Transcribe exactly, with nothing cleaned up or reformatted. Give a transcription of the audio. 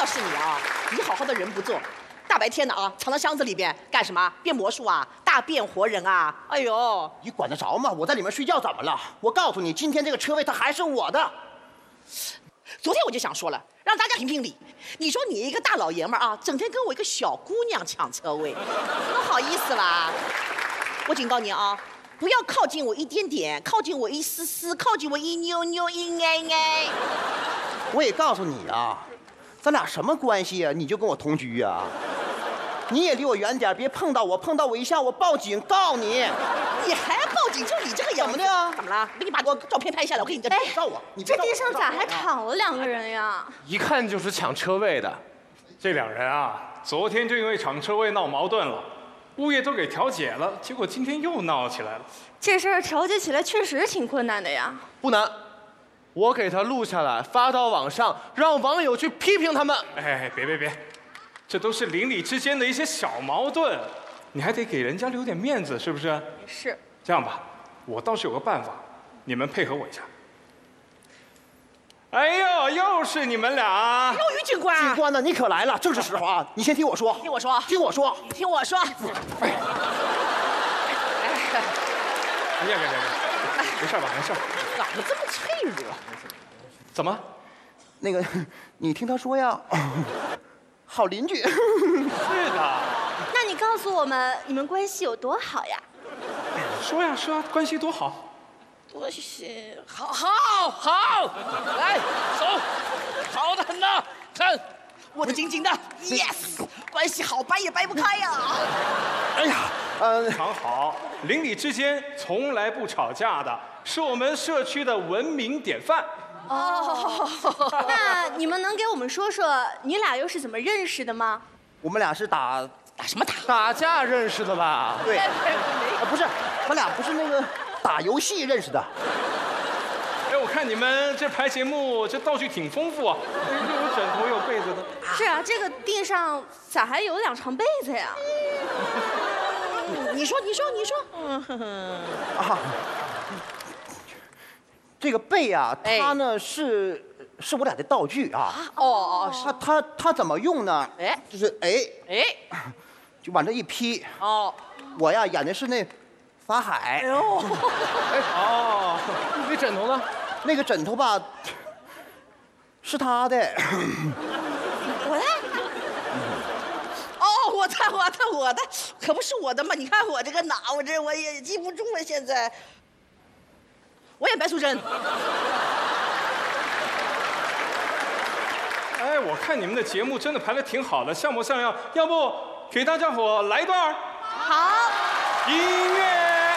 要是你啊，你好好的人不做，大白天的啊，藏到箱子里边干什么？变魔术啊？大变活人啊？哎呦， 你管得着吗？我在里面睡觉怎么了？我告诉你，今天这个车位它还是我的。 昨天我就想说了，让大家评评理。你说你一个大老爷们儿啊，整天跟我一个小姑娘抢车位，怎么好意思啦？我警告你啊，不要靠近我一点点，靠近我一丝丝，靠近我一扭扭一挨挨。 我也告诉你啊，咱俩什么关系啊？你就跟我同居啊？你也离我远点，别碰到我，碰到我一下我报警告你。 你还要报警？就你这个样子， 怎么的？ 怎么了？我给你把我照片拍下来，我给你这照我。你这地上咋还躺了两个人呀？ 一看就是抢车位的。 这两人啊，昨天就因为抢车位闹矛盾了，物业都给调解了，结果今天又闹起来了。 这事儿调解起来确实挺困难的呀。 不难，我给他录下来发到网上，让网友去批评他们。 哎，别别别，这都是邻里之间的一些小矛盾，你还得给人家留点面子，是不是？ 是。 这样吧，我倒是有个办法，你们配合我一下。哎呦，又是你们俩！ 又于警官， 警官呢？你可来了，正是时候啊！你先听我说， 听我说， 听我说， 听我说。 哎呀，别别别，没事吧？没事。 咋么这么脆弱？ 怎么？ 那个，你听他说呀，好邻居。 是的。 那你告诉我们，你们关系有多好呀？ 说呀说呀，关系多好。 多谢，好，好，好，来，手，好的很呐，看，握得紧紧的 ，yes， 关系好，掰也掰不开呀。 哎呀，呃， 非常好，邻里之间从来不吵架的，是我们社区的文明典范。 哦，那你们能给我们说说你俩又是怎么认识的吗？ 我们俩是打打什么打？ 打架认识的吧？ 对，啊不是，咱俩不是那个打游戏认识的。 哎，我看你们这排节目这道具挺丰富啊，又有枕头又有被子的。 是啊，这个地上咋还有两床被子呀？ 你说，你说，你说。嗯哼哼。 啊，这个被啊， 哎它呢是是我俩的道具啊。 哦哦，是。 它它它怎么用呢？ 哎， 就是哎哎， 就往这一劈。 哦， 我呀演的是那法海。 哎呦， 哦，你枕头呢？ 那个枕头吧，是他的。 我的。哦，我的，我的，我的，可不是我的嘛！你看我这个脑，我这我也记不住了。现在，我演白素贞。 哎，我看你们的节目真的排得挺好的，像模像样，要不给大家伙来一段？ 好。